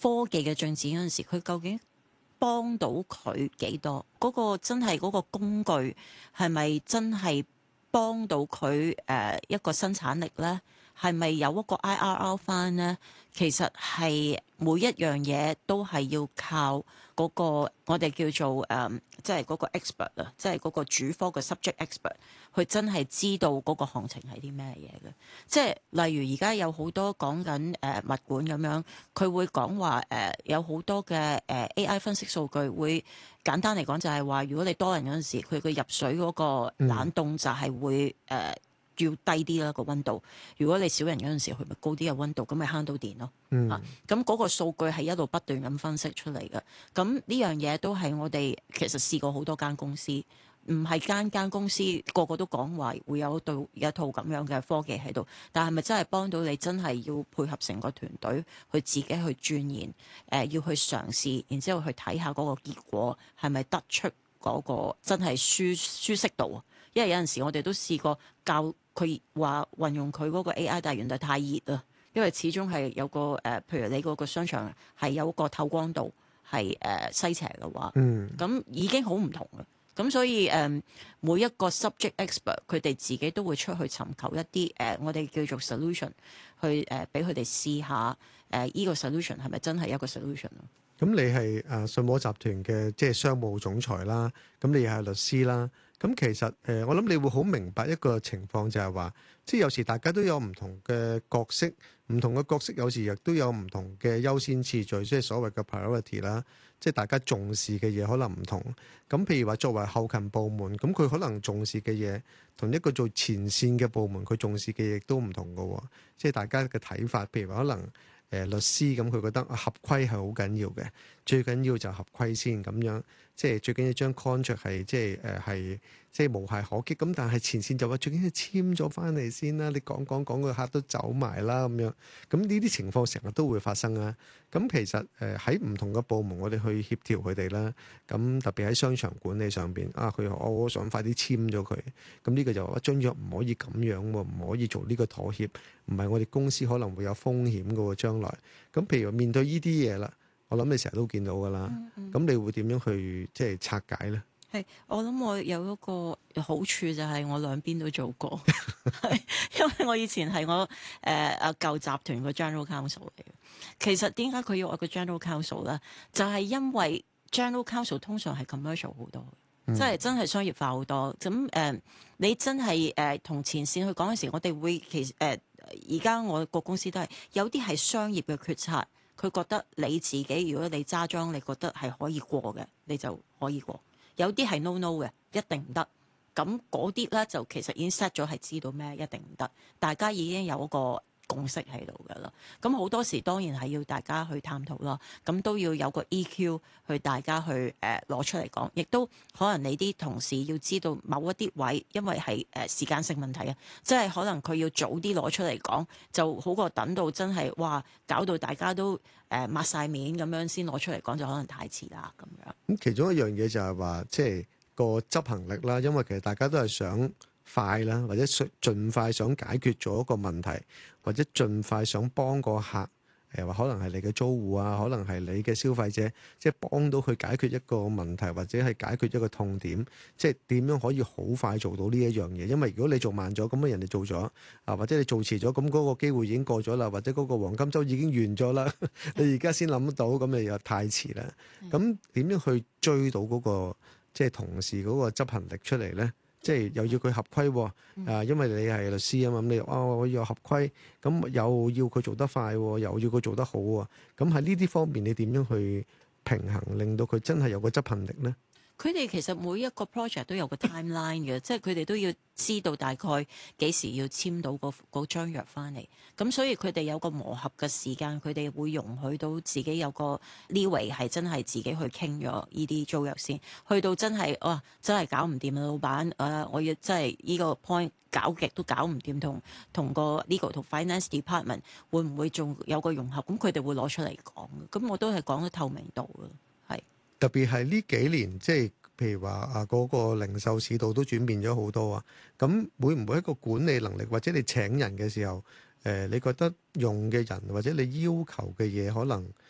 科技嘅進展嗰陣時，佢究竟幫到佢幾多？嗰個真係嗰個工具係咪真係幫到佢一個生產力咧？係咪有一個 IRR 翻咧？其實係每一樣嘢都係要靠嗰個我哋叫做即係嗰個 expert 啊，即係嗰個主科嘅 subject expert，佢真係知道嗰個行情係啲咩嘢嘅。即係例如而家有好多講緊物管咁樣，佢會講話有好多嘅AI 分析數據會簡單嚟講就係話，如果你多人嗰陣時，佢嘅入水嗰個冷凍就係會要低啲啦個溫度，如果你少人嗰陣時，佢咪高啲嘅溫度，咁咪慳到電咯。咁嗰個數據係一路不斷咁分析出嚟嘅。咁呢樣嘢都係我哋其實試過好多間公司，唔係間公司個個都講話會有一套咁樣嘅科技喺度，但係咪真係幫到你？真係要配合成個團隊去自己去鑽研，要去嘗試，然之後去睇下嗰個結果係咪得出嗰個真係舒適度啊？因為有陣時我哋都試過教佢話運用佢嗰個 AI， 但係原來太熱啦，因為始終係有個譬如你嗰個商場係有個透光度係西斜嘅話，咁已經好唔同啦。咁所以每一個 subject expert 佢哋自己都會出去尋求一啲我哋叫做 solution， 去俾佢哋試下依個 solution 係咪真係一個 solution 咯。 咁你係信和集團嘅即係商務總裁啦，咁你又係律師啦。咁其實我諗你會好明白一個情況，就係話，即係有時大家都有唔同嘅角色，唔同嘅角色有時亦都有唔同嘅優先次序，即係所謂嘅 priority 啦。即係大家重視嘅嘢可能唔同。咁譬如話作為後勤部門，咁佢可能重視嘅嘢，同一個做前線嘅部門佢重視嘅嘢亦都唔同㗎喎。即係大家嘅睇法，譬如話可能律師咁，佢覺得合規係好緊要嘅，最緊要就合規先咁樣。即係最緊要張 contract 係即係無懈可擊。咁但係前線就話最緊要簽咗翻嚟先啦，你講個客都走埋啦咁樣。咁呢啲情況成日都會發生啊。咁其實喺唔同嘅部門，我哋去協調佢哋啦。咁特別喺商場管理上邊啊，佢我想快啲簽咗佢。咁呢個就話張約唔可以咁樣喎，唔可以做呢個妥協，唔係我哋公司可能會有風險㗎喎將來。咁譬如面對呢啲嘢啦。我諗你成日都見到㗎啦，咁你會點樣去即係拆解咧？ 係，我諗我有一個好處就係我兩邊都做過，因為我以前係我舊集團個 general counsel 嚟嘅。其實點解佢要我個 general counsel 咧？就係因為 general counsel 通常係 commercial 好多，即係真係商業化好多。咁你真係同前線去講嘅時候，我哋會其實而家我個公司都係有啲係商業嘅決策。佢覺得你自己如果你揸莊，你覺得係可以過嘅，你就可以過。有啲係 no 嘅，一定唔得。咁嗰啲咧就其實已經 set 咗係知道咩一定唔得，大家已經有一個共識喺度㗎啦。咁好多時當然係要大家去探討啦。咁都要有個 EQ 去大家去攞出嚟講，亦都可能你啲同事要知道某一啲位，因為係時間性問題啊，即係可能佢要早啲攞出嚟講，就好過等到真係哇搞到大家都抹晒面咁樣先攞出嚟講，就可能太遲啦咁樣。 咁其中一樣嘢就係話，即係個執行力啦，因為其實大家都係想快啦，或者盡快想解決咗一個問題，或者盡快想幫個客，話可能係你嘅租戶啊，可能係你嘅消費者，即係幫到佢解決一個問題，或者係解決一個痛點，即係點樣可以好快做到呢一樣嘢？因為如果你做慢咗，咁人哋做咗啊，或者你做遲咗，咁嗰個機會已經過咗啦，或者嗰個黃金週已經完咗啦，你而家先諗到，咁你又太遲啦。咁點樣去追到嗰個即係同事嗰個執行力出嚟咧？即係又要佢合規喎，因為你係律師啊嘛，咁你我要合規，咁又要佢做得快，又要佢做得好喎，咁喺呢啲方面你點樣去平衡，令到佢真係有個執行力咧？ 佢哋其實每一個 project 都有個 timeline 嘅，即係佢哋都要知道大概幾時要簽到嗰張約翻嚟。咁所以佢哋有個磨合嘅時間，佢哋會容許到自己有個 leeway 係真係自己去傾咗呢啲租約先。去到真係真係搞唔掂啦，老闆我要真係呢個 point 搞極都搞唔掂，同個 legal 同 finance department 會唔會仲有個融合？咁佢哋會攞出嚟講。咁我都係講得透明度嘅。 特別係呢幾年，即係譬如話嗰個零售市道都轉變咗好多啊。咁會唔會一個管理能力，或者你請人嘅時候，你覺得用嘅人或者你要求嘅嘢，可能